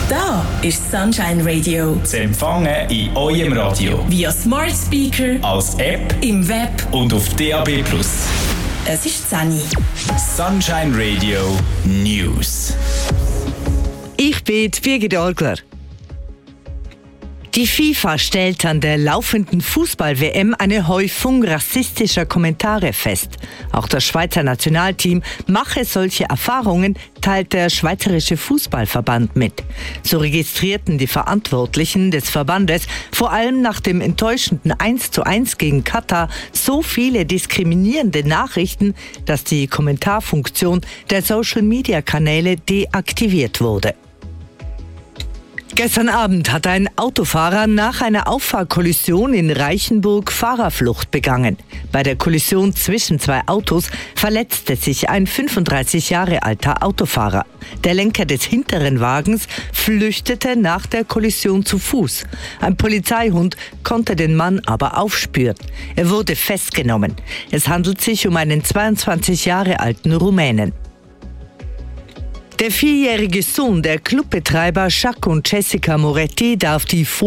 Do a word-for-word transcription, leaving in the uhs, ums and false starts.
Da ist Sunshine Radio. Zu empfangen in eurem Radio. Via Smart Speaker, als App im Web und auf D A B plus. Es ist Sani. Sunshine Radio News. Ich bin Birgit Orgler. Die FIFA stellt an der laufenden Fußball-W M eine Häufung rassistischer Kommentare fest. Auch das Schweizer Nationalteam mache solche Erfahrungen, teilt der Schweizerische Fußballverband mit. So registrierten die Verantwortlichen des Verbandes vor allem nach dem enttäuschenden eins zu eins gegen Katar so viele diskriminierende Nachrichten, dass die Kommentarfunktion der Social-Media-Kanäle deaktiviert wurde. Gestern Abend hat ein Autofahrer nach einer Auffahrkollision in Reichenburg Fahrerflucht begangen. Bei der Kollision zwischen zwei Autos verletzte sich ein fünfunddreißig Jahre alter Autofahrer. Der Lenker des hinteren Wagens flüchtete nach der Kollision zu Fuß. Ein Polizeihund konnte den Mann aber aufspüren. Er wurde festgenommen. Es handelt sich um einen zweiundzwanzig Jahre alten Rumänen. Der vierjährige Sohn der Clubbetreiber Jacques und Jessica Moretti darf die